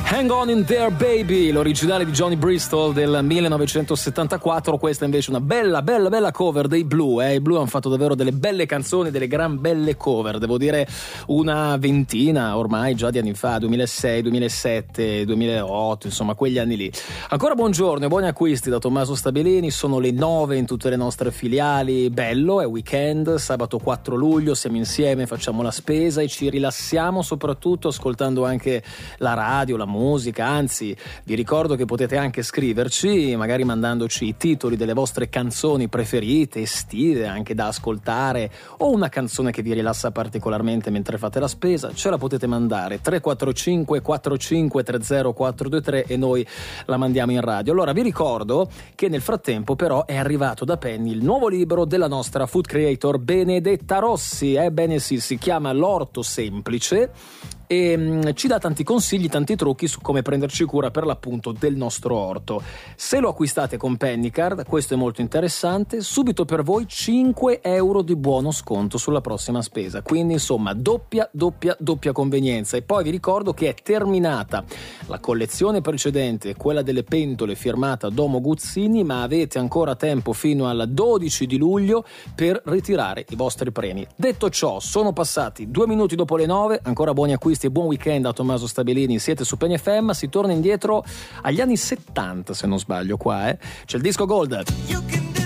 Hang On In There Baby, l'originale di Johnny Bristol del 1974. Questa invece è una bella cover dei Blue. I Blue hanno fatto davvero delle belle canzoni, delle gran belle cover, devo dire una ventina ormai già di anni fa, 2006, 2007, 2008, insomma quegli anni lì. Ancora buongiorno e buoni acquisti da Tommaso Stabilini. Sono le 9 in tutte le nostre filiali. Bello, è weekend, sabato 4 luglio, siamo insieme, facciamo la spesa e ci rilassiamo soprattutto ascoltando anche la radio, la musica. Anzi, vi ricordo che potete anche scriverci, magari mandandoci i titoli delle vostre canzoni preferite, estive, anche da ascoltare, o una canzone che vi rilassa particolarmente mentre fate la spesa. Ce la potete mandare 345 45 30 423 e noi la mandiamo in radio. Allora vi ricordo che nel frattempo però è arrivato da Penny il nuovo libro della nostra food creator Benedetta Rossi. Ebbene sì, si chiama L'orto semplice e ci dà tanti consigli, tanti trucchi su come prenderci cura per l'appunto del nostro orto. Se lo acquistate con Pennycard, questo è molto interessante, subito per voi 5 euro di buono sconto sulla prossima spesa, quindi insomma doppia convenienza. E poi vi ricordo che è terminata la collezione precedente, quella delle pentole firmata Domo Guzzini, ma avete ancora tempo fino al 12 di luglio per ritirare i vostri premi. Detto ciò, sono passati 2 minuti dopo le 9, ancora buoni acquisti e buon weekend a Tommaso Stabilini. Siete su Penny FM, si torna indietro agli anni 70 se non sbaglio qua, c'è il disco Gold. I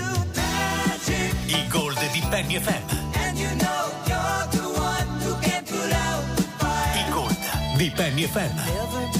Gold di Penny FM. I Gold di Penny FM.